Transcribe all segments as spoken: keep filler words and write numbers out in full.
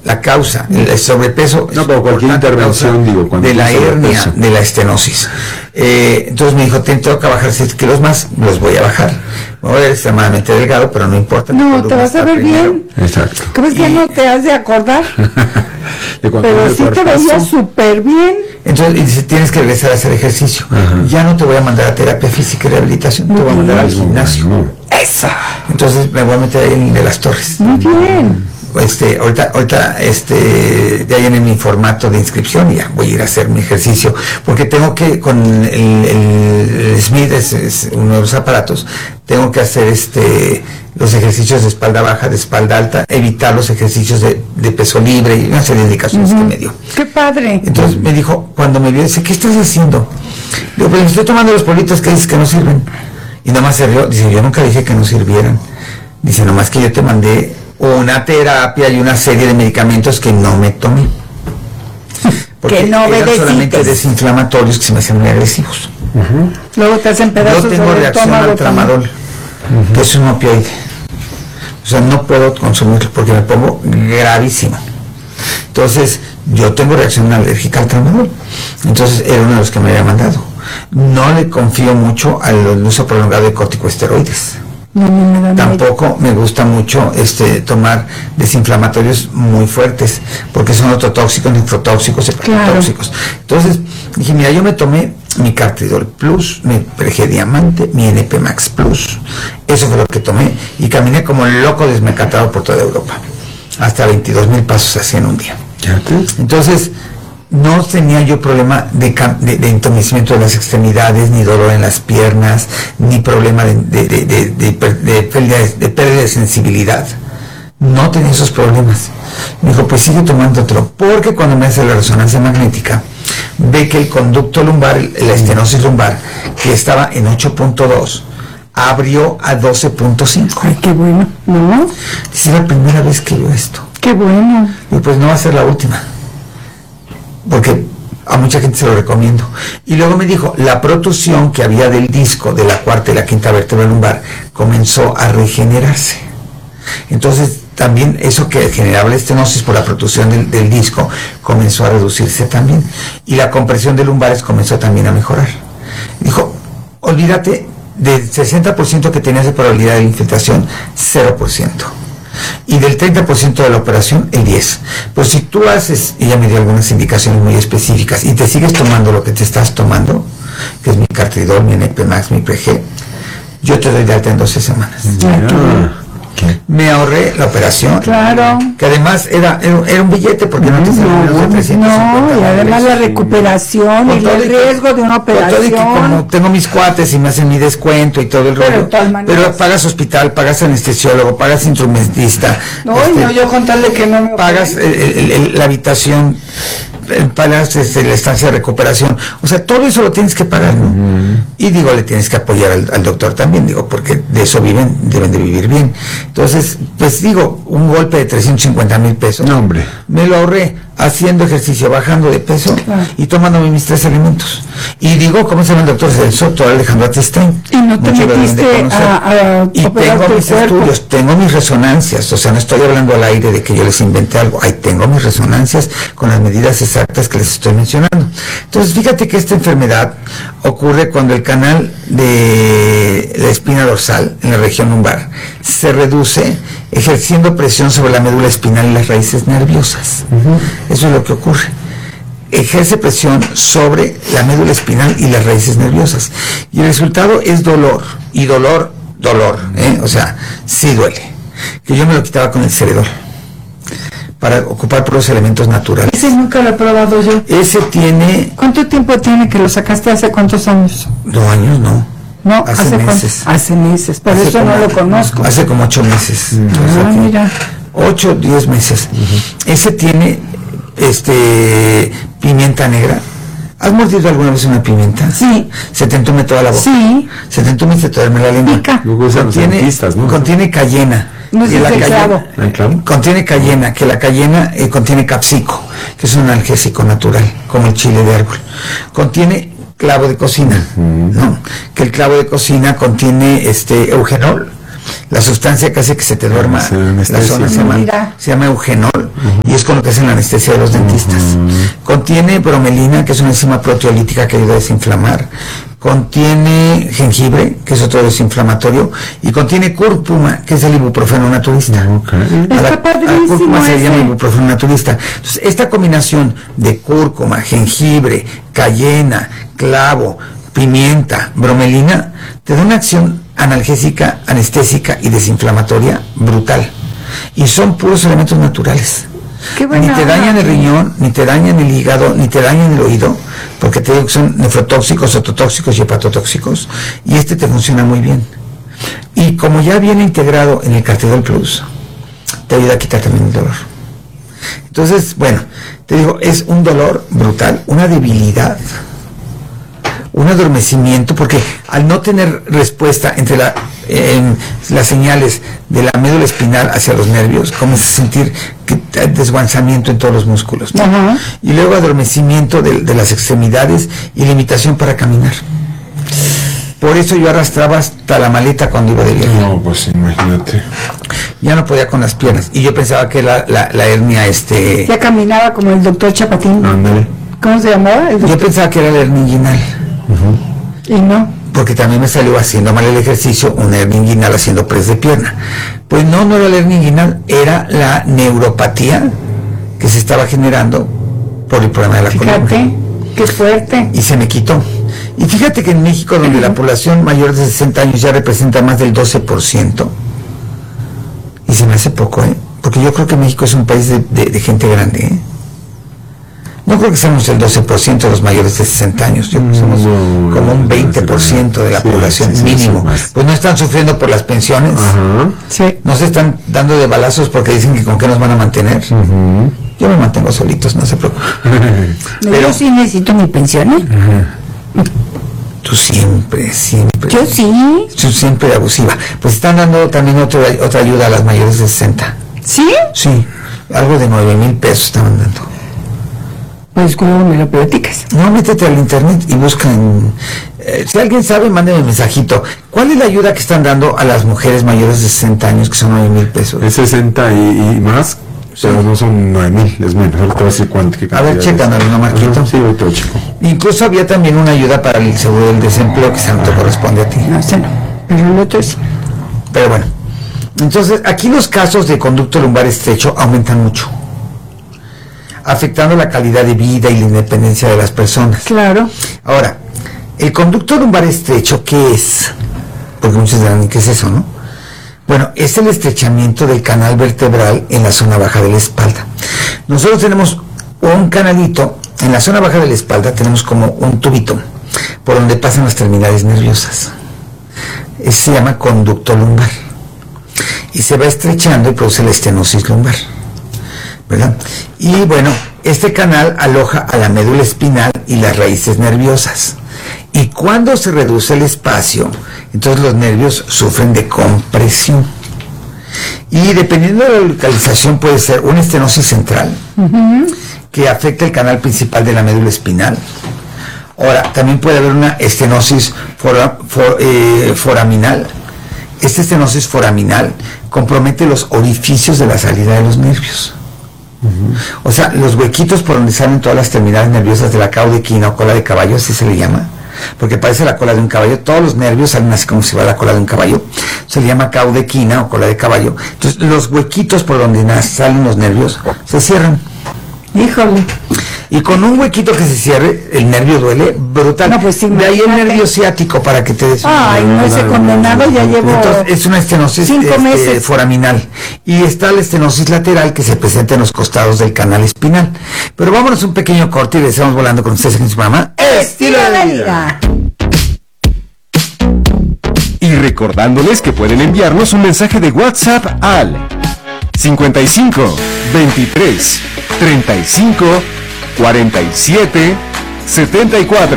la causa, el sobrepeso. No, pero cualquier intervención, digo, cuando de la hernia, sobrepeso. de la estenosis. Eh, entonces me dijo, tengo que bajar seis kilos más, los voy a bajar. Me voy a ver extremadamente delgado, pero no importa. No, te vas a ver primero. bien. Exacto. ¿Crees que no te has de acordar? De cuando Pero el sí te cuerpazo. veías súper bien. Entonces, y dice, tienes que regresar a hacer ejercicio. Ajá. Ya no te voy a mandar a terapia física y rehabilitación, te voy a mandar al gimnasio. No. Eso. Entonces me voy a meter ahí en el de las Torres. Muy bien. Este, ahorita, ahorita, este, ya viene mi formato de inscripción y ya voy a ir a hacer mi ejercicio, porque tengo que, con el, el, el Smith, es, es uno de los aparatos, tengo que hacer este, los ejercicios de espalda baja, de espalda alta, evitar los ejercicios de, de peso libre y una serie de indicaciones uh-huh. que me dio. ¡Qué padre! Entonces me dijo, cuando me vio, dice, ¿qué estás haciendo? Digo, pues me estoy tomando los politos que dices que no sirven. Y nomás se rió, dice, yo nunca dije que no sirvieran. Dice, nomás que yo te mandé una terapia y una serie de medicamentos que no me tomé. Porque que no eran solamente obedecites. desinflamatorios que se me hacían muy agresivos. Uh-huh. Luego te hacen pedazos. Yo tengo sobre reacción el al tramadol, uh-huh. que es un opioide. O sea, no puedo consumirlo porque me pongo gravísimo. Entonces, yo tengo reacción alérgica al tramadol. Entonces, era uno de los que me había mandado. No le confío mucho al uso prolongado de corticosteroides. No, no, no, no, Tampoco me gusta mucho este tomar desinflamatorios muy fuertes, porque son ototóxicos, nefrotóxicos, hepatotóxicos. Claro. Entonces, dije, mira, yo me tomé mi Cartridol Plus, mi Prege Diamante, mi N P Max Plus. Eso fue lo que tomé y caminé como loco desmecatado por toda Europa. Hasta veintidós mil pasos así en un día. Entonces, no tenía yo problema de, de, de entumecimiento de las extremidades, ni dolor en las piernas, ni problema de, de, de, de, de, de, pérdida, de, de pérdida de sensibilidad. No tenía esos problemas. Me dijo, pues sigue tomando otro, porque cuando me hace la resonancia magnética, ve que el conducto lumbar, la estenosis lumbar, que estaba en ocho punto dos, abrió a doce punto cinco. Ay, qué bueno, ¿no? Dice, la primera vez que veo esto. Qué bueno. Y pues no va a ser la última, porque a mucha gente se lo recomiendo. Y luego me dijo, la protusión que había del disco de la cuarta y la quinta vértebra lumbar comenzó a regenerarse. Entonces también eso que generaba la estenosis por la protusión del, del disco comenzó a reducirse también, y la compresión de lumbares comenzó también a mejorar. Dijo, olvídate del sesenta por ciento que tenías de probabilidad de infiltración, cero por ciento. Y del treinta por ciento de la operación, el diez por ciento. Pues si tú haces, ella me dio algunas indicaciones muy específicas, y te sigues tomando lo que te estás tomando, que es mi Cartridol, mi N P Max, mi Prege, yo te doy de alta en doce semanas. Yeah. Okay. Me ahorré la operación, claro, que además era, era, era un billete, porque no, no te salió menos de trescientos cincuenta. No, y además la recuperación y el riesgo de una operación. Que como tengo mis cuates y me hacen mi descuento y todo el rollo, pero, pero pagas hospital, pagas anestesiólogo, pagas instrumentista. No, este, no, yo contarle que no me pagas el, el, el, la habitación, pagas este, la estancia de recuperación, o sea, todo eso lo tienes que pagar, ¿no? Uh-huh. Y digo, le tienes que apoyar al, al doctor también, digo, porque de eso viven, deben de vivir bien. Entonces, pues digo, un golpe de trescientos cincuenta mil pesos, no, hombre, me lo ahorré haciendo ejercicio, bajando de peso, claro, y tomándome mis tres alimentos. Y digo, ¿cómo se llama el doctor del Soto, Alejandro Atestein? Y no te Mucho metiste a, a y tengo mis cuerpo. estudios, tengo mis resonancias, o sea, no estoy hablando al aire de que yo les inventé algo, ahí tengo mis resonancias con las medidas exactas que les estoy mencionando. Entonces, fíjate que esta enfermedad ocurre cuando el canal de la espina dorsal, en la región lumbar, se reduce, ejerciendo presión sobre la médula espinal y las raíces nerviosas. Uh-huh. Eso es lo que ocurre. Ejerce presión sobre la médula espinal y las raíces nerviosas. Y el resultado es dolor. Y dolor, dolor. ¿eh? O sea, sí duele. Que yo me lo quitaba con el Ceredol, para ocupar por los elementos naturales. Ese nunca lo he probado yo. Ese tiene... ¿Cuánto tiempo tiene que lo sacaste? ¿Hace cuántos años? Dos años, no. No, hace, hace meses. Cuánto? Hace meses, pero hace eso como, no lo conozco. Hace como ocho meses. Ah, o sea, mira. Ocho, diez meses. Uh-huh. Ese tiene este pimienta negra. ¿Has mordido alguna vez una pimienta? Sí. Se te entume toda la boca. Sí. Se te entume y se te duerme la lengua. Pica. Contiene, dentistas, ¿no? contiene cayena. No sé la si cayena, clavo. Contiene cayena, que la cayena eh, contiene capsico, que es un analgésico natural, como el chile de árbol. Contiene clavo de cocina, uh-huh. ¿no? Que el clavo de cocina contiene este eugenol, la sustancia que hace que se te duerma Sí, la zona se llama, se llama eugenol, uh-huh. y es con lo que hacen la anestesia de los dentistas. Uh-huh. Contiene bromelina, que es una enzima proteolítica que ayuda a desinflamar. Contiene jengibre, que es otro desinflamatorio, y contiene cúrcuma, que es el ibuprofeno naturista. Okay. A la, a la cúrcuma se llama ibuprofeno naturista. Entonces, esta combinación de cúrcuma, jengibre, cayena, clavo, pimienta, bromelina, te da una acción analgésica, anestésica y desinflamatoria brutal. Y son puros elementos naturales. Ni te dañan el riñón, ni te dañan el hígado, ni te dañan el oído, porque te digo que son nefrotóxicos, ototóxicos y hepatotóxicos, y este te funciona muy bien. Y como ya viene integrado en el Cartidol Plus, te ayuda a quitar también el dolor. Entonces, bueno, te digo, es un dolor brutal, una debilidad, un adormecimiento, porque al no tener respuesta entre la, eh, las señales de la médula espinal hacia los nervios, comienzas a sentir que, desguanzamiento en todos los músculos, ¿no? Uh-huh. Y luego adormecimiento de, de las extremidades y limitación para caminar. Por eso yo arrastraba hasta la maleta cuando iba de viaje. No, pues imagínate. Ya no podía con las piernas. Y yo pensaba que la, la, la hernia, este... Ya caminaba como el doctor Chapatín. Ándale. ¿Cómo se llamaba? El yo pensaba que era la hernia inguinal. Uh-huh. Y no. Porque también me salió haciendo mal el ejercicio una hernia inguinal haciendo press de pierna. Pues no, no era la hernia inguinal, era la neuropatía que se estaba generando por el problema de la columna. Fíjate, qué fuerte. Y se me quitó. Y fíjate que en México, donde la población mayor de sesenta años ya representa más del doce por ciento, y se me hace poco, ¿eh? Porque yo creo que México es un país de, de, de gente grande, ¿eh? No creo que seamos el doce por ciento de los mayores de sesenta años, yo creo que somos no, como un veinte por ciento de la sí, población sí, mínimo. Sí, pues no están sufriendo por las pensiones, uh-huh. sí. No se están dando de balazos porque dicen que con qué nos van a mantener. Uh-huh. Yo me mantengo solitos, no se preocupen. Pero yo sí necesito mi pensión, ¿eh? Uh-huh. Tú siempre, siempre. Yo sí. Tú siempre abusiva. Pues están dando también otra, otra ayuda a las mayores de sesenta. ¿Sí? Sí, algo de nueve mil pesos estaban dando. Pues, ¿cómo me lo platicas? No, métete al internet y busca en... Eh, si alguien sabe, mándeme un mensajito. ¿Cuál es la ayuda que están dando a las mujeres mayores de sesenta años, que son nueve mil pesos? Es sesenta y, y más, sí. Pero no son nueve mil, es menos. Ahorita te voy a decir cuánto. A ver, chécanos, ¿no, Marquito? Sí, ahorita chico. Incluso había también una ayuda para el seguro del desempleo, que esa no te corresponde a ti. No, ese no, pero el otro sí. Pero bueno, entonces, aquí los casos de conducto lumbar estrecho aumentan mucho, afectando la calidad de vida y la independencia de las personas. Claro. Ahora, el conducto lumbar estrecho, ¿qué es? Porque muchos dirán, ¿qué es eso, no? Bueno, es el estrechamiento del canal vertebral en la zona baja de la espalda. Nosotros tenemos un canalito, en la zona baja de la espalda tenemos como un tubito, por donde pasan las terminales nerviosas. Eso se llama conducto lumbar. Y se va estrechando y produce la estenosis lumbar, ¿verdad? Y bueno, este canal aloja a la médula espinal y las raíces nerviosas. Y cuando se reduce el espacio, entonces los nervios sufren de compresión. Y dependiendo de la localización puede ser una estenosis central, uh-huh. que afecta el canal principal de la médula espinal. Ahora, también puede haber una estenosis fora, for, eh, foraminal. Esta estenosis foraminal compromete los orificios de la salida de los nervios. Uh-huh. O sea, los huequitos por donde salen todas las terminales nerviosas de la caudequina o cola de caballo, así se le llama, porque parece la cola de un caballo, todos los nervios salen así como si fuera la cola de un caballo, se le llama caudequina o cola de caballo. Entonces, los huequitos por donde salen los nervios se cierran. Híjole. Y con un huequito que se cierre, el nervio duele brutal. No, pues sí, de ahí el nervio ciático, para que te des. Ay, no, ese condenado ya llevo. Entonces, es una estenosis este, foraminal. Y está la estenosis lateral que se presenta en los costados del canal espinal. Pero vámonos un pequeño corte y regresamos volando con ustedes en su programa Estilo de Vida. Y recordándoles que pueden enviarnos un mensaje de WhatsApp al cincuenta y cinco, veintitrés, treinta y cinco, cuarenta y siete, setenta y cuatro.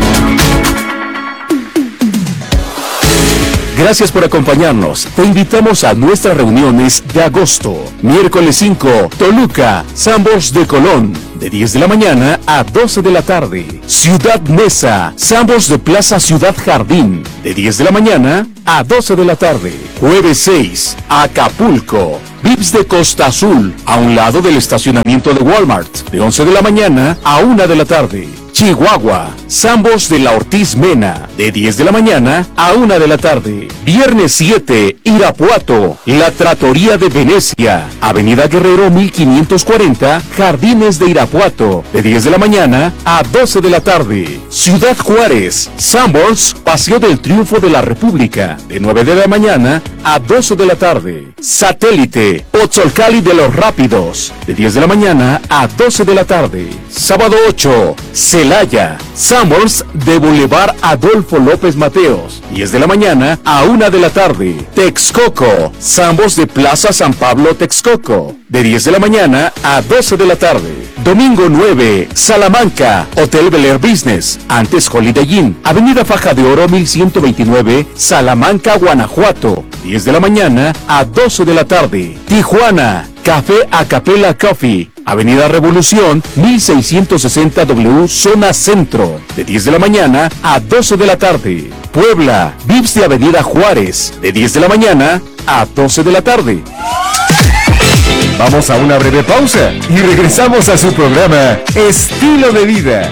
Gracias por acompañarnos. Te invitamos a nuestras reuniones de agosto. Miércoles cinco, Toluca, San Bos de Colón. de diez de la mañana a doce de la tarde. Ciudad Neza, Sambors de Plaza Ciudad Jardín, de diez de la mañana a doce de la tarde. Jueves seis, Acapulco, Vips de Costa Azul, a un lado del estacionamiento de Walmart, de once de la mañana a una de la tarde. Chihuahua, Sambos de la Ortiz Mena, de diez de la mañana a una de la tarde. Viernes siete, Irapuato, La Trattoria de Venecia, Avenida Guerrero mil quinientos cuarenta, Jardines de Irapuato, de diez de la mañana a doce de la tarde. Ciudad Juárez, Sambors, Paseo del Triunfo de la República, de nueve de la mañana a doce de la tarde. Satélite, Pozzolcali de los Rápidos, de diez de la mañana a doce de la tarde. Sábado ocho, Celaya, Sambors de Boulevard Adolfo López Mateos, diez de la mañana a una de la tarde. Texcoco, Sambors de Plaza San Pablo Texcoco, de diez de la mañana a doce de la tarde. Domingo nueve, Salamanca, Hotel Bel Air Business, antes Holiday Inn, Avenida Faja de Oro mil ciento veintinueve, Salamanca, Guanajuato, diez de la mañana a doce de la tarde. Tijuana, Café Acapella Coffee, Avenida Revolución mil seiscientos sesenta W, Zona Centro, de diez de la mañana a doce de la tarde. Puebla, Vips de Avenida Juárez, de diez de la mañana a doce de la tarde. Vamos a una breve pausa y regresamos a su programa Estilo de Vida.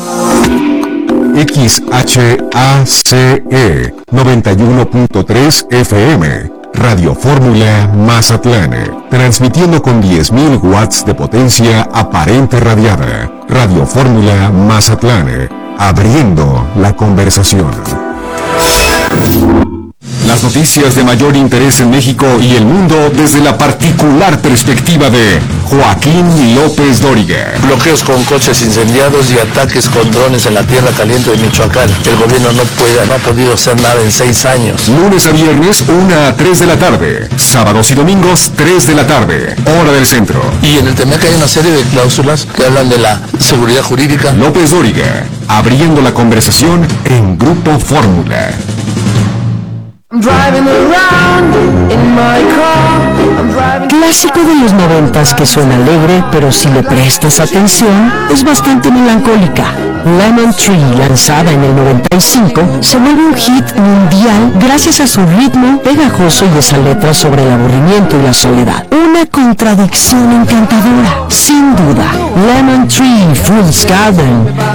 X H A C E noventa y uno punto tres F M, Radio Fórmula Mazatlán, transmitiendo con diez mil watts de potencia aparente radiada. Radio Fórmula Mazatlán, abriendo la conversación. Las noticias de mayor interés en México y el mundo desde la particular perspectiva de Joaquín López Dóriga. Bloqueos con coches incendiados y ataques con drones en la tierra caliente de Michoacán. El gobierno no puede, no ha podido hacer nada en seis años. Lunes a viernes, una a tres de la tarde. Sábados y domingos, tres de la tarde. Hora del centro. Y en el T M E C hay una serie de cláusulas que hablan de la seguridad jurídica. López Dóriga, abriendo la conversación en Grupo Fórmula. Clásico de los noventas que suena alegre, pero si le prestas atención, es bastante melancólica. Lemon Tree, lanzada en el noventa y cinco, se vuelve un hit mundial gracias a su ritmo pegajoso y esa letra sobre el aburrimiento y la soledad. Una contradicción encantadora, sin duda. Lemon Tree, Fool's Garden.